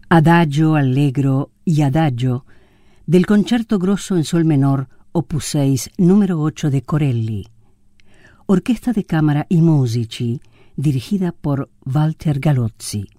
Adagio allegro y adagio del Concerto Grosso en Sol menor, opus 6, número 8 de Corelli. Orquesta de cámara y músici, dirigida por Walter Galozzi.